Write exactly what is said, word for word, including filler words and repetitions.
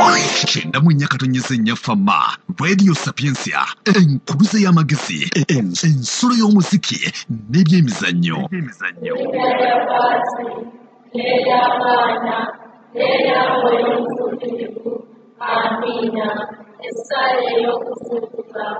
Kyenda mu nnya katonnyesa ennya Fama, Radio Sapiensia, enkuluze y'amagezi, ensolo y'omuziki n'ebyemizannyo. Amina. Essaawa ey'okuzuukuka.